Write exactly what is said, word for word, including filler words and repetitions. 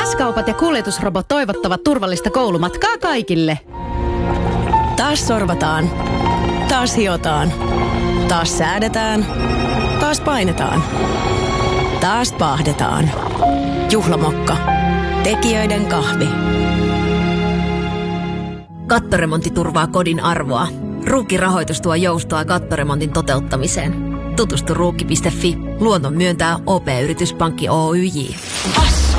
S-kaupat ja kuljetusrobot toivottavat turvallista koulumatkaa kaikille. Taas sorvataan. Taas hiotaan. Taas säädetään. Taas painetaan. Taas paahdetaan. Juhlamokka. Tekijöiden kahvi. Kattoremontti turvaa kodin arvoa. Ruukki-rahoitus tuo joustoa kattoremontin toteuttamiseen. Tutustu ruukki piste fi. Luonnon myöntää O P-yrityspankki Oyj.